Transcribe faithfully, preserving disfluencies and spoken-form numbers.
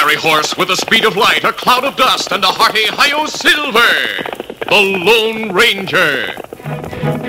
fiery horse with the speed of light, a cloud of dust, and a hearty Hi-Yo Silver, the Lone Ranger.